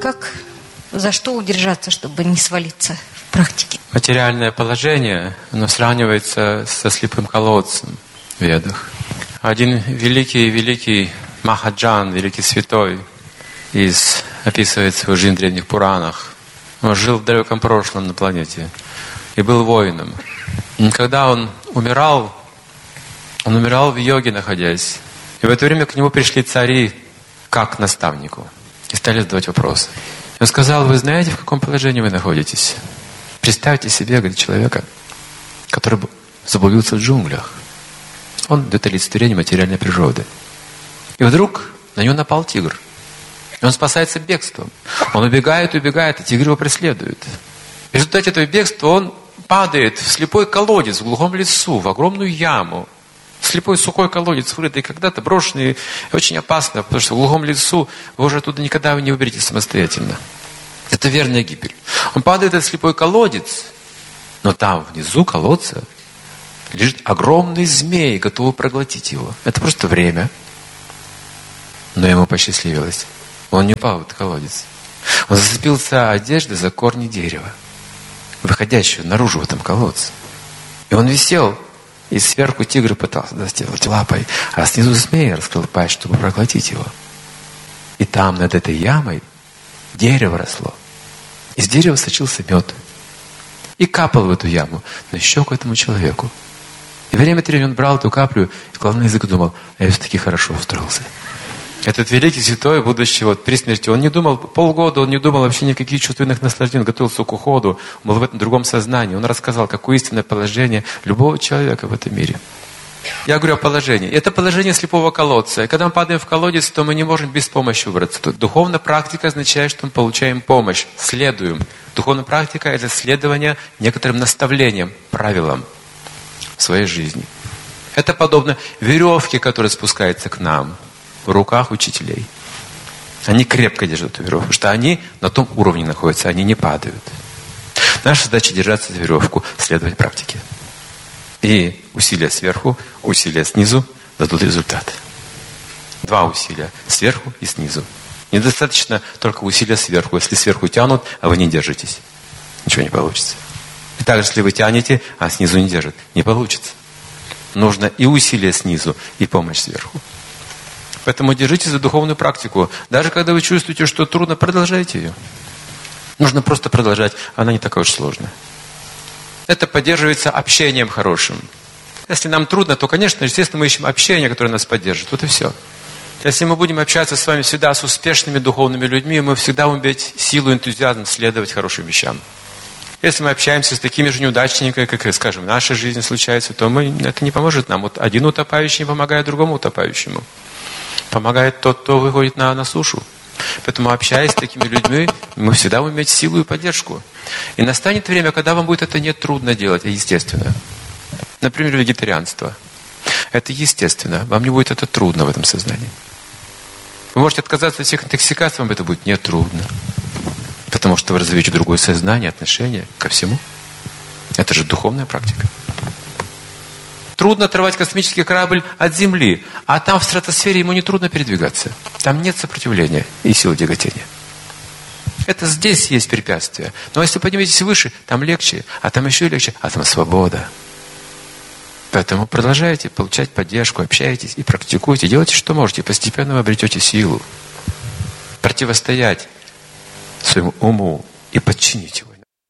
как, за что удержаться, чтобы не свалиться в практике? Материальное положение, оно сравнивается со слепым колодцем в Ведах. Один великий Махаджан, великий святой, описывает свою жизнь в древних Пуранах. Он жил в далеком прошлом на планете и был воином. И когда он умирал в йоге находясь. И в это время к нему пришли цари как к наставнику и стали задавать вопросы. И он сказал: вы знаете, в каком положении вы находитесь? Представьте себе, говорит, человека, который заблудился в джунглях. Он дает олицетворение материальной природы. И вдруг на него напал тигр. И он спасается бегством. Он убегает, и тигр его преследует. В результате этого бегства он падает в слепой колодец в глухом лесу, в огромную яму. Слепой сухой колодец, вырытый когда-то, брошенный, очень опасно, потому что в глухом лесу вы уже оттуда никогда не выберетесь самостоятельно. Это верная гибель. Он падает в этот слепой колодец, но там внизу колодца лежит огромный змей, готовый проглотить его. Это просто время. Но ему посчастливилось. Он не упал в этот колодец. Он зацепился одеждой за корни дерева, выходящего наружу в этом колодце. И он висел, и сверху тигр пытался сделать лапой, а снизу змей раскрыл пасть, чтобы проглотить его. И там, над этой ямой, дерево росло. Из дерева сочился мед. И капал в эту яму на щеку этому человеку. И время от времени он брал эту каплю и клал на язык и думал: а я все-таки хорошо устроился. Этот великий святой, будущий при смерти, он не думал, полгода он не думал вообще никаких чувственных наслаждений, он готовился к уходу, он был в этом другом сознании. Он рассказал, какое истинное положение любого человека в этом мире. Я говорю о положении. Это положение слепого колодца. И когда мы падаем в колодец, то мы не можем без помощи выбраться. Духовная практика означает, что мы получаем помощь, следуем. Духовная практика – это следование некоторым наставлениям, правилам в своей жизни. Это подобно веревке, которая спускается к нам в руках учителей. Они крепко держат эту веревку, потому что они на том уровне находятся, они не падают. Наша задача держаться за веревку, следовать практике. И усилия сверху, усилия снизу дадут результат. 2 усилия сверху и снизу. Недостаточно только усилия сверху. Если сверху тянут, а вы не держитесь, ничего не получится. И также, если вы тянете, а снизу не держат, не получится. Нужно и усилия снизу, и помощь сверху. Поэтому держитесь за духовную практику. Даже когда вы чувствуете, что трудно, продолжайте ее. Нужно просто продолжать. Она не такая уж сложная. Это поддерживается общением хорошим. Если нам трудно, то, конечно, естественно, мы ищем общение, которое нас поддержит. Вот и все. Если мы будем общаться с вами всегда с успешными духовными людьми, мы всегда будем иметь силу, энтузиазм следовать хорошим вещам. Если мы общаемся с такими же неудачниками, как, скажем, в нашей жизни случается, то это не поможет нам. Вот один утопающий не помогает другому утопающему. Помогает тот, кто выходит на сушу. Поэтому, общаясь с такими людьми, мы всегда будем иметь силу и поддержку. И настанет время, когда вам будет это не трудно делать, а естественно. Например, вегетарианство. Это естественно. Вам не будет это трудно в этом сознании. Вы можете отказаться от всех интоксикаций, вам это будет не трудно. Потому что вы развиваете другое сознание, отношение ко всему. Это же духовная практика. Трудно оторвать космический корабль от Земли, а там в стратосфере ему не трудно передвигаться. Там нет сопротивления и силы тяготения. Это здесь есть препятствия. Но если подниметесь выше, там легче, а там еще легче, а там свобода. Поэтому продолжайте получать поддержку, общайтесь и практикуйте, делайте, что можете. Постепенно вы обретете силу противостоять своему уму и подчинить его.